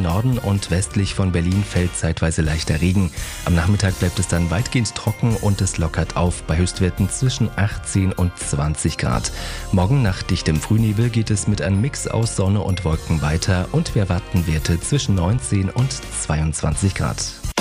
Norden und westlich von Berlin fällt zeitweise leichter Regen. Am Nachmittag bleibt es dann weitgehend trocken und es lockert auf bei Höchstwerten zwischen 18 und 20 Grad. Morgen nach dichtem Frühnebel geht es mit einem Mix aus Sonne und Wolken weiter und wir erwarten Werte zwischen 19 und 22 Grad.